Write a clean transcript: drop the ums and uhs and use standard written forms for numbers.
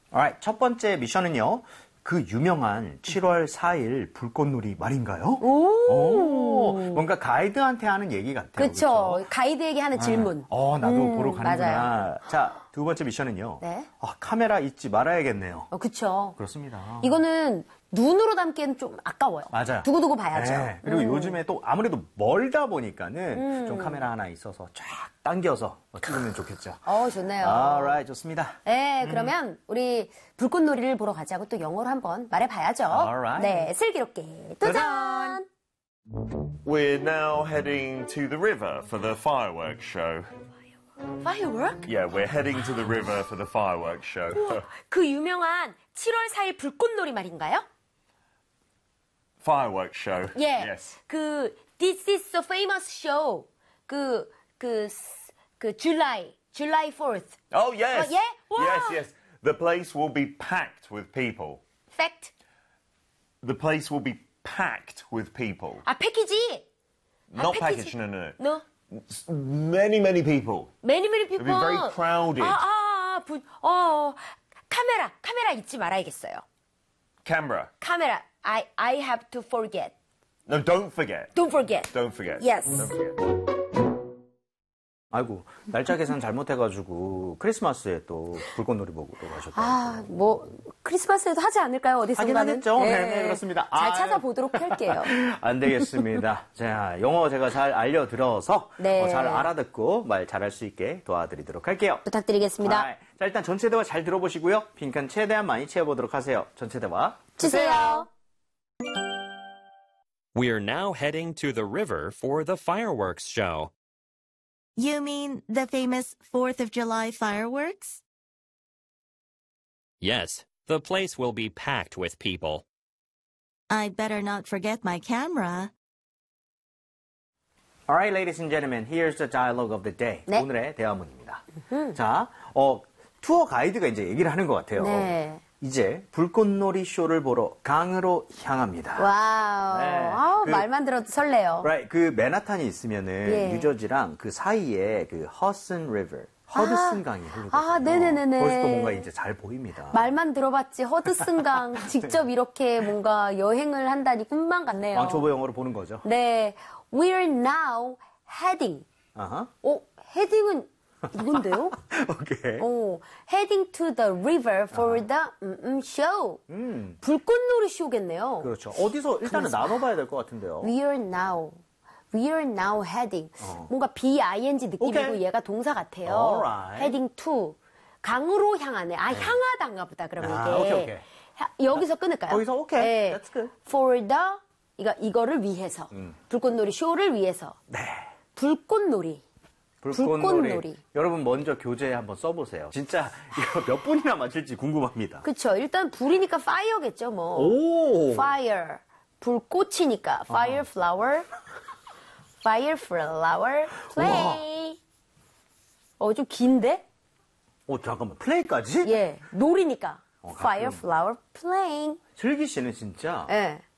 Alright, 첫 번째 미션은요. 그 유명한 7월 4일 불꽃놀이 말인가요? 오, 뭔가 가이드한테 하는 얘기 같아요. 그렇죠. 가이드에게 하는 질문. 나도 보러 가는구나. 맞아요. 자, 두 번째 미션은요. 네. 카메라 잊지 말아야겠네요. 그렇죠. 그렇습니다. 이거는 눈으로 담기에는 좀 아까워요. 맞아요. 두고두고 봐야죠. 네, 그리고 요즘에 또 아무래도 멀다 보니까는 좀 카메라 하나 있어서 쫙 당겨서 찍으면 좋겠죠. 좋네요. Alright, 좋습니다. 네, 그러면 우리 불꽃놀이를 보러 가자고 또 영어로 한번 말해봐야죠. Alright. 네, 슬기롭게 도전! We're now heading to the river for the fireworks show. Firework? Yeah, we're heading to the river for the fireworks show. 그 유명한 7월 4일 불꽃놀이 말인가요? Fireworks show. 예. Yes. This is a famous show. July 4th. Oh, yes. yeah? Wow. Yes. The place will be packed with people. Fact. The place will be packed with people. 패키지. Not package. package, no. No. Many people. Many people. It'll be very crowded. 카메라 잊지 말아야겠어요. Camera. 카메라. I have to forget. No, don't forget. Don't forget. Don't forget. Yes. Don't forget. 아이고, 날짜 계산 잘못해가지고 크리스마스에 또 불꽃놀이 보고 또 가셨다고. 크리스마스에도 하지 않을까요? 어디선가는? 하긴 하겠죠. 네, 그렇습니다. 잘 찾아보도록 할게요. 안 되겠습니다. 자, 영어 제가 잘 알려드려서 네. 잘 알아듣고 말 잘할 수 있게 도와드리도록 할게요. 부탁드리겠습니다. 자, 일단 전체 대화 잘 들어보시고요. 빈칸 최대한 많이 채워보도록 하세요. 전체 대화 주세요. We're now heading to the river for the fireworks show. You mean the famous 4th of July fireworks? Yes, the place will be packed with people. I'd better not forget my camera. Alright, ladies and gentlemen, here's the dialogue of the day. 네. 오늘의 대화문입니다. 자, 투어 가이드가 이제 얘기를 하는 것 같아요. 네. 이제 불꽃놀이 쇼를 보러 강으로 향합니다. 와우. 네. 말만 들어도 설레요. Right, 그 맨하탄이 있으면은 예. 뉴저지랑 그 사이에 그 허슨 리버, 허드슨 강이 흐르거든요. 네네네네. 거기서 또 뭔가 이제 잘 보입니다. 말만 들어봤지 허드슨강 직접 이렇게 뭔가 여행을 한다니 꿈만 같네요. 왕초보 영어로 보는 거죠. 네, we're now heading. 헤딩은 이건데요? 오케이. heading to the river for the show. 불꽃놀이 쇼겠네요. 그렇죠. 어디서 일단은 나눠봐야 될 것 같은데요. We're now heading. 뭔가 B-I-N-G 느낌이고 오케이. 얘가 동사 같아요. Alright. heading to. 강으로 향하네. 향하단가 보다, 그러면 이게. 오케이. 여기서 끊을까요? 거기서 오케이. 네. That's good. For the, 이거를 위해서. 불꽃놀이 쇼를 위해서. 네. 불꽃놀이. 불꽃놀이. 여러분 먼저 교재 한번 써보세요. 진짜 이거 몇 분이나 맞출지 궁금합니다. 그쵸. 일단 불이니까 fire겠죠, 뭐. 오. fire. 불꽃이니까 fire flower. fire flower play. 좀 긴데? 잠깐만. 플레이까지? 예. 놀이니까 fire flower playing. 슬기 씨는 진짜 예.